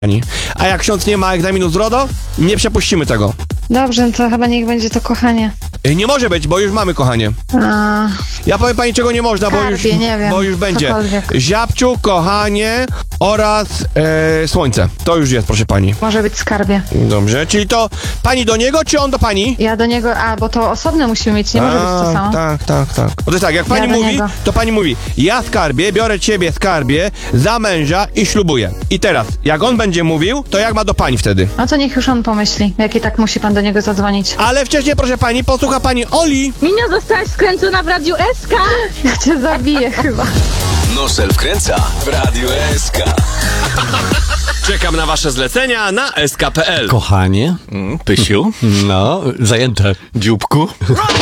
A jak ksiądz nie ma egzaminu z RODO, nie przepuścimy tego. Dobrze, no to chyba niech będzie to kochanie. Nie może być, bo już mamy kochanie. Ja powiem pani, czego nie można, Skarbie, nie wiem, bo już będzie. cokolwiek. Ziapciu, kochanie oraz słońce. To już jest, proszę pani. Może być skarbie. Dobrze, czyli to pani do niego, czy on do pani? Ja do niego, bo to osobne musimy mieć, nie może być to samo. Tak. Bo to jest tak, jak pani Ja do mówi, niego. to pani mówi: ja skarbie, biorę ciebie skarbie za męża i ślubuję. I teraz, jak on będzie mówił, to jak ma do pani wtedy? No to niech już on pomyśli, jaki tak musi pan do niego zadzwonić. Ale wcześniej, proszę pani, posłucha pani Oli. Minio, zostałaś skręcona w Radiu SK. Ja cię zabiję chyba. Nosel wkręca w Radiu SK. Czekam na wasze zlecenia na sk.pl. Kochanie, Pysiu, no, zajęte. dzióbku.